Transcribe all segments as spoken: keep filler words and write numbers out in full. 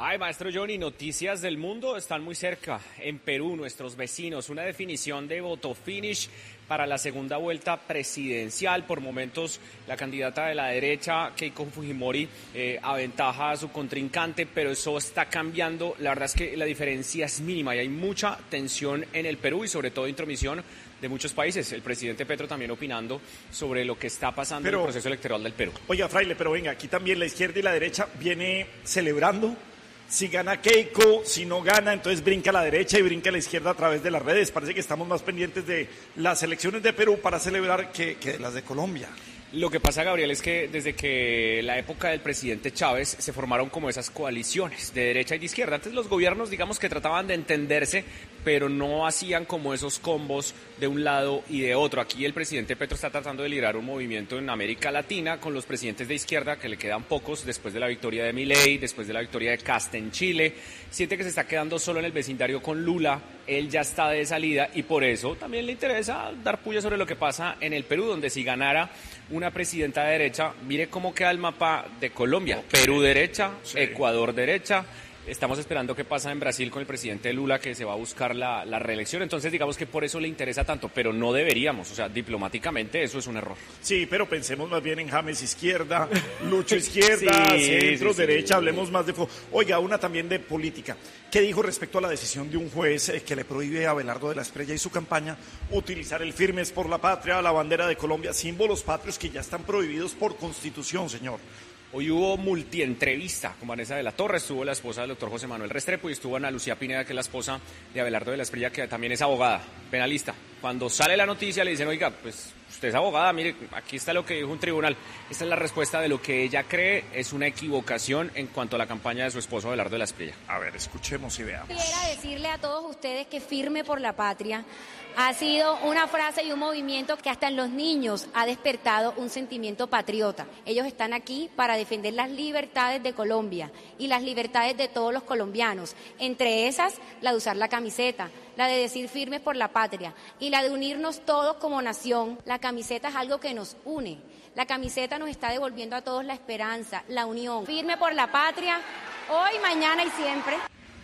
Ay, maestro Johnny, noticias del mundo están muy cerca. En Perú, nuestros vecinos, una definición de voto finish para la segunda vuelta presidencial. Por momentos, la candidata de la derecha, Keiko Fujimori, eh, aventaja a su contrincante, pero eso está cambiando. La verdad es que la diferencia es mínima y hay mucha tensión en el Perú y sobre todo intromisión de muchos países. El presidente Petro también opinando sobre lo que está pasando pero, en el proceso electoral del Perú. Oiga, Fraile, pero venga, aquí también la izquierda y la derecha viene celebrando. Si gana Keiko, si no gana, entonces brinca a la derecha y brinca a la izquierda a través de las redes. Parece que estamos más pendientes de las elecciones de Perú para celebrar que, que de las de Colombia. Lo que pasa, Gabriel, es que desde que la época del presidente Chávez se formaron como esas coaliciones de derecha y de izquierda. Antes los gobiernos, digamos que trataban de entenderse, pero no hacían como esos combos de un lado y de otro. Aquí el presidente Petro está tratando de liderar un movimiento en América Latina con los presidentes de izquierda, que le quedan pocos después de la victoria de Milei, después de la victoria de Kast en Chile. Siente que se está quedando solo en el vecindario con Lula. Él ya está de salida y por eso también le interesa dar puya sobre lo que pasa en el Perú, donde si ganara una presidenta de derecha, mire cómo queda el mapa de Colombia. Okay. Perú derecha, sí. Ecuador derecha. Estamos esperando qué pasa en Brasil con el presidente Lula, que se va a buscar la, la reelección. Entonces, digamos que por eso le interesa tanto, pero no deberíamos. O sea, diplomáticamente eso es un error. Sí, pero pensemos más bien en James izquierda, Lucho izquierda, sí, centro, sí, derecha, sí. Hablemos más de... Oiga, una también de política. ¿Qué dijo respecto a la decisión de un juez eh, que le prohíbe a Abelardo de la Espriella y su campaña utilizar el Firmes por la Patria, la bandera de Colombia, símbolos patrios que ya están prohibidos por Constitución, señor? Hoy hubo multientrevista con Vanessa de la Torre, estuvo la esposa del doctor José Manuel Restrepo y estuvo Ana Lucía Pineda, que es la esposa de Abelardo de la Espriella, que también es abogada, penalista. Cuando sale la noticia le dicen, oiga, pues usted es abogada, mire, aquí está lo que dijo un tribunal. Esta es la respuesta de lo que ella cree es una equivocación en cuanto a la campaña de su esposo Abelardo de la Espriella. A ver, escuchemos y veamos. Quisiera decirle a todos ustedes que Firme por la Patria ha sido una frase y un movimiento que hasta en los niños ha despertado un sentimiento patriota. Ellos están aquí para defender las libertades de Colombia y las libertades de todos los colombianos, entre esas la de usar la camiseta, la de decir Firmes por la Patria y la de unirnos todos como nación. La camiseta es algo que nos une, la camiseta nos está devolviendo a todos la esperanza, la unión. Firme por la Patria, hoy, mañana y siempre.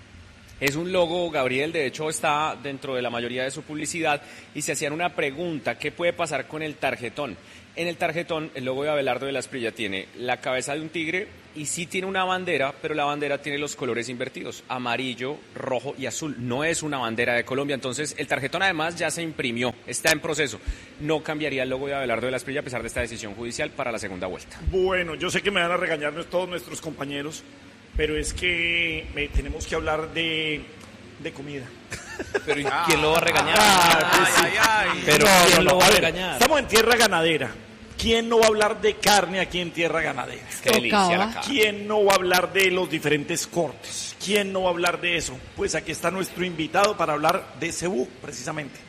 Es un logo, Gabriel, de hecho está dentro de la mayoría de su publicidad y se hacían una pregunta, ¿qué puede pasar con el tarjetón? En el tarjetón, el logo de Abelardo de la Espriella tiene la cabeza de un tigre y sí tiene una bandera, pero la bandera tiene los colores invertidos, amarillo, rojo y azul. No es una bandera de Colombia, entonces el tarjetón además ya se imprimió, está en proceso. No cambiaría el logo de Abelardo de la Espriella a pesar de esta decisión judicial para la segunda vuelta. Bueno, yo sé que me van a regañar todos nuestros compañeros, pero es que eh, tenemos que hablar de, de comida. Pero ¿y quién lo va a regañar? Ah, pues sí. Ay, ay, ay. Pero no, ¿quién no, lo va a ver, regañar? Estamos en tierra ganadera. ¿Quién no va a hablar de carne aquí en tierra ganadera? Qué delicia la carne. ¿Quién no va a hablar de los diferentes cortes? ¿Quién no va a hablar de eso? Pues aquí está nuestro invitado para hablar de cebú, precisamente.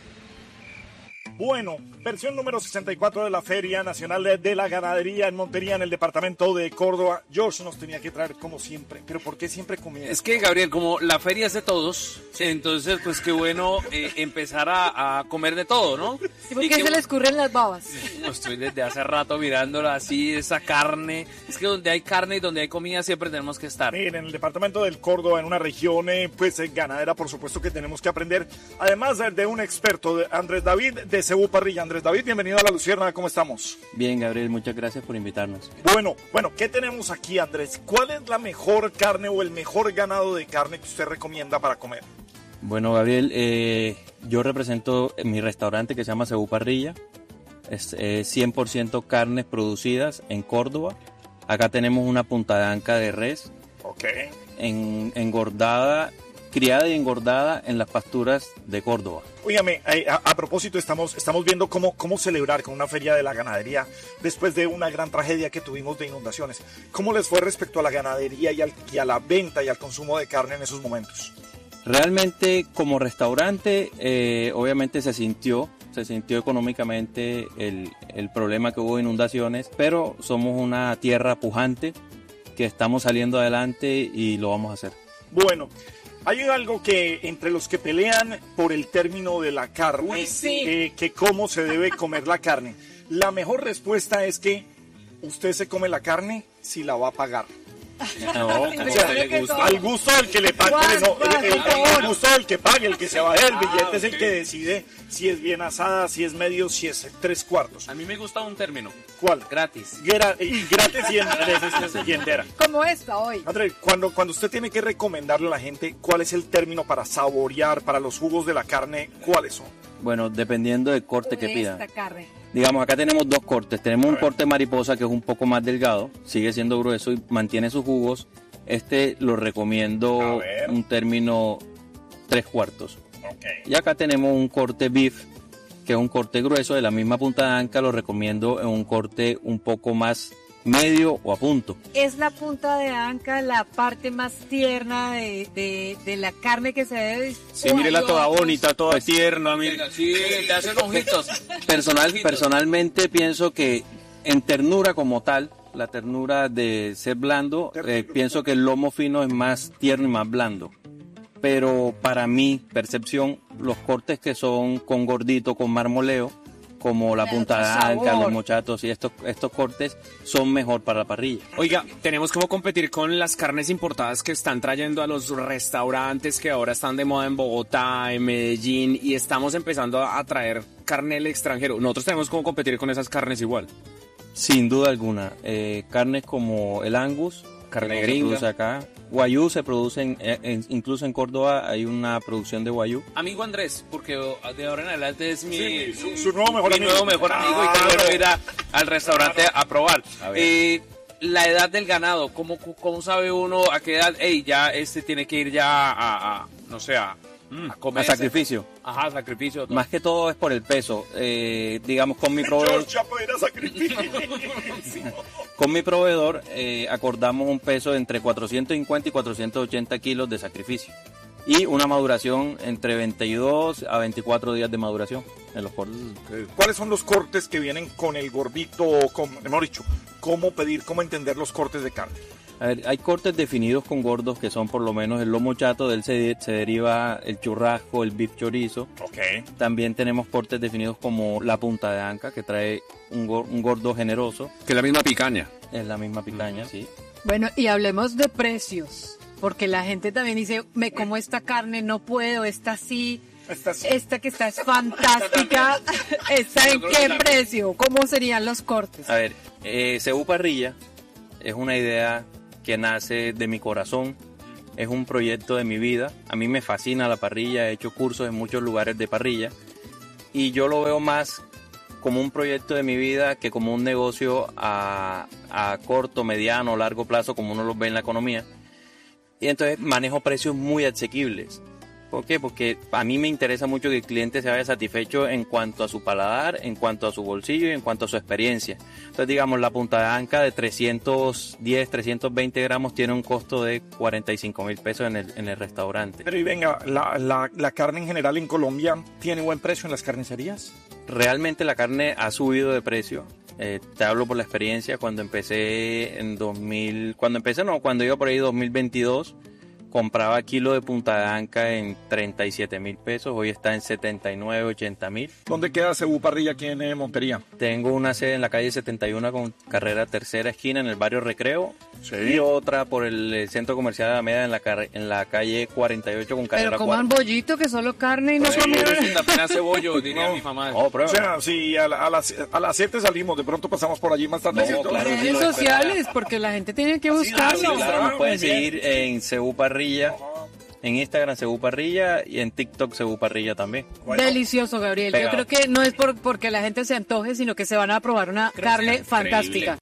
Bueno, versión número sesenta y cuatro de la Feria Nacional de la Ganadería en Montería, en el departamento de Córdoba. George nos tenía que traer como siempre, pero ¿por qué siempre comida? Es que, Gabriel, como la feria es de todos, sí. Entonces, pues qué bueno eh, empezar a, a comer de todo, ¿no? ¿Y por qué se que, le escurren las babas? No, estoy desde hace rato mirándola así, esa carne. Es que donde hay carne y donde hay comida siempre tenemos que estar. Miren, en el departamento del Córdoba, en una región eh, pues eh, ganadera, por supuesto que tenemos que aprender, además de un experto, de Andrés David, de Cebú Parrilla. Andrés David, bienvenido a La Luciérnaga, ¿cómo estamos? Bien, Gabriel, muchas gracias por invitarnos. Bueno, bueno, ¿qué tenemos aquí, Andrés? ¿Cuál es la mejor carne o el mejor ganado de carne que usted recomienda para comer? Bueno, Gabriel, eh, yo represento mi restaurante que se llama Cebú Parrilla. Es eh, cien por ciento carnes producidas en Córdoba. Acá tenemos una punta de anca de res. Ok. En, engordada, criada y engordada en las pasturas de Córdoba. Óigame, a, a propósito, estamos, estamos viendo cómo, cómo celebrar con una feria de la ganadería después de una gran tragedia que tuvimos de inundaciones. ¿Cómo les fue respecto a la ganadería y, al, y a la venta y al consumo de carne en esos momentos? Realmente, como restaurante, eh, obviamente se sintió, se sintió económicamente el, el problema que hubo de inundaciones, pero somos una tierra pujante que estamos saliendo adelante y lo vamos a hacer. Bueno, hay algo que entre los que pelean por el término de la carne, Uy, sí. eh, que cómo se debe comer la carne. La mejor respuesta es que usted se come la carne si la va a pagar. No, como O sea, le gusta. al gusto del que le pague, Juan, no, Juan, el, el- por favor. al gusto del que pague, el que se baje del billete es el que decide si es bien asada, si es medio, si es tres cuartos. A mí me gusta un término, ¿Cuál? gratis. Gra- y gratis y, en, y entera. Como esta hoy. André, cuando, cuando usted tiene que recomendarle a la gente cuál es el término para saborear, para los jugos de la carne, ¿cuáles son? Bueno, dependiendo del corte que De pidan. esta carne. Digamos, acá tenemos dos cortes. Tenemos un corte mariposa que es un poco más delgado, sigue siendo grueso y mantiene sus jugos. Este lo A recomiendo ver. un término tres cuartos. Okay. Y acá tenemos un corte beef, que es un corte grueso de la misma punta de anca, lo recomiendo en un corte un poco más medio o a punto. Es la punta de anca la parte más tierna de, de, de la carne que se debe. Sí, mírela toda bonita, toda tierna, mire. Sí, te hacen ojitos. Personal, Ojitos. personalmente pienso que en ternura como tal, la ternura de ser blando, eh, pienso que el lomo fino es más tierno y más blando. Pero para mi percepción, los cortes que son con gordito, con marmoleo, como la Le da punta de otro anca, sabor. los mochatos y estos, estos cortes son mejor para la parrilla. Oiga, tenemos como competir con las carnes importadas que están trayendo a los restaurantes que ahora están de moda en Bogotá, en Medellín, y estamos empezando a traer carne del extranjero. Nosotros tenemos como competir con esas carnes igual. Sin duda alguna, eh, carnes como el Angus, Carne que no se gringa. produce acá. Wagyu se produce, en- en- incluso en Córdoba hay una producción de Wagyu. Amigo Andrés, porque de ahora en adelante es mi, Sí, su- su nuevo mejor mi amigo. nuevo mejor amigo y qué Claro. bueno ir a- al restaurante a probar. A ver. Eh, la edad del ganado, ¿cómo, ¿cómo sabe uno a qué edad? Ey, ya este tiene que ir ya a, a no sé, a, a comer. A sacrificio. Ajá, sacrificio. Más que todo es por el peso. Eh, digamos, con mi proveedor, George ya puede ir a sacrificio. con mi proveedor eh, acordamos un peso entre cuatrocientos cincuenta y cuatrocientos ochenta kilos de sacrificio. Y una maduración entre veintidós a veinticuatro días de maduración en los cortes. ¿Cuáles son los cortes que vienen con el gordito? Con, mejor dicho, ¿cómo pedir, cómo entender los cortes de carne? A ver, hay cortes definidos con gordos que son por lo menos el lomo chato, del se, se deriva el churrasco, el beef chorizo. Ok. También tenemos cortes definidos como la punta de anca, que trae un, gor- un gordo generoso. Que es la misma picaña. Es la misma picaña, sí. Bueno, y hablemos de precios. Porque la gente también dice, me como esta carne, no puedo, esta sí, Esta sí. esta que está es fantástica. ¿Esta en qué precio? ¿Cómo serían los cortes? A ver, eh, Cebú Parrilla es una idea que nace de mi corazón, es un proyecto de mi vida. A mí me fascina la parrilla, he hecho cursos en muchos lugares de parrilla y yo lo veo más como un proyecto de mi vida que como un negocio a, a corto, mediano, largo plazo, como uno lo ve en la economía. Y entonces manejo precios muy asequibles. ¿Por qué? Porque a mí me interesa mucho que el cliente se vaya satisfecho en cuanto a su paladar, en cuanto a su bolsillo y en cuanto a su experiencia. Entonces, digamos, la punta de anca de trescientos diez, trescientos veinte gramos tiene un costo de cuarenta y cinco mil pesos en el, en el restaurante. Pero y venga, la, la, la carne en general en Colombia tiene buen precio en las carnicerías. Realmente la carne ha subido de precio. Eh, te hablo por la experiencia. Cuando empecé en dos mil, cuando empecé no, cuando iba por ahí dos mil veintidós, compraba kilo de punta de anca en treinta y siete mil pesos, hoy está en setenta y nueve, ochenta mil. ¿Dónde queda Cebú Parrilla aquí en eh, Montería? Tengo una sede en la calle setenta y uno con carrera tercera esquina en el barrio Recreo Sí. y otra por el eh, centro comercial de Alameda en la, carre- en la calle cuarenta y ocho con carrera Pero coman cuatro. bollito, que solo carne y no Sí, comen. apenas cebollo, diría mi mamá. Oh, O prueba. sea, si a, la- a las a las siete salimos, de pronto pasamos por allí más tarde. No, ¿cierto? claro. Redes sociales, porque la gente tiene que Sí, buscarlo. claro, nos pueden muy bien. seguir en Cebú Parrilla, en Instagram Cebú Parrilla y en TikTok Cebú Parrilla también. Bueno, Delicioso, Gabriel. Pegado. Yo creo que no es por porque la gente se antoje, sino que se van a probar una carne fantástica.